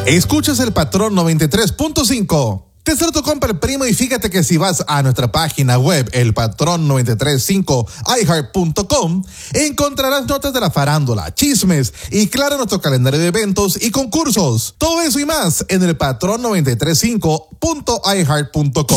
Escuchas el Patrón 93.5. Te hacer tu compra el primo y fíjate que si vas a nuestra página web, elpatrón935iheart.com, encontrarás notas de la farándula, chismes y claro nuestro calendario de eventos y concursos. Todo eso y más en el patrón935.iheart.com.